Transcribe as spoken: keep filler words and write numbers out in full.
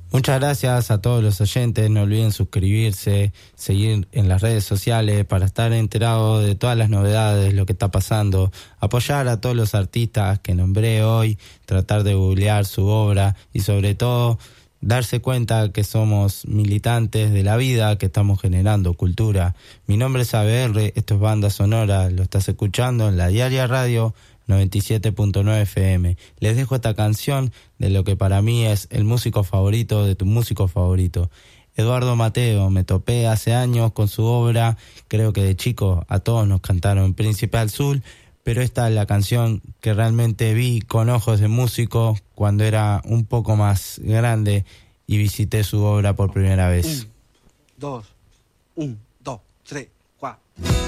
Muchas gracias a todos los oyentes, no olviden suscribirse, seguir en las redes sociales para estar enterados de todas las novedades, lo que está pasando, apoyar a todos los artistas que nombré hoy, tratar de googlear su obra y sobre todo darse cuenta que somos militantes de la vida, que estamos generando cultura. Mi nombre es A B R, esto es Banda Sonora, lo estás escuchando en la Diaria Radio noventa y siete punto nueve F M. Les dejo esta canción de lo que para mí es el músico favorito de tu músico favorito, Eduardo Mateo. Me topé hace años con su obra, creo que de chico a todos nos cantaron Príncipe Azul, pero esta es la canción que realmente vi con ojos de músico cuando era un poco más grande y visité su obra por primera vez. Un, dos, un, dos, tres, cuatro.